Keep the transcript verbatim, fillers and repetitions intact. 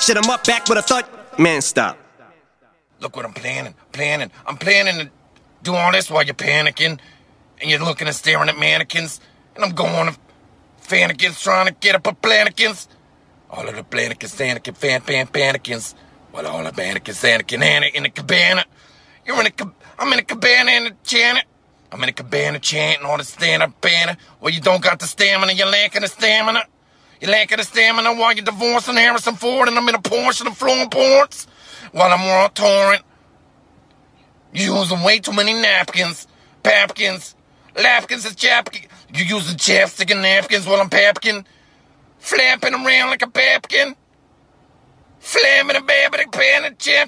Shit, I'm up back with a thud. Man, stop. Look what I'm planning, planning. I'm planning to do all this while you're panicking, and you're looking and staring at mannequins, and I'm going to fannikins trying to get up a plannikins. All of the plannikins, fannikin, fan, fan, pannikins. Well, all the mannequins, Anakin, Anna in the cabana. You're in a, cab- I'm in a cabana in the chant. I'm in a cabana chanting all the stand-up banner. Well, you don't got the stamina, you're lacking the stamina. You're lacking the stamina while you're divorcing Harrison Ford, and I'm in a Porsche and I'm flowing ports while I'm on torrent. You're using way too many napkins, papkins, lapkins and chapkins. You're using chapstick and napkins while I'm papkin, flapping around like a papkin, flamming a babbling pan and chap.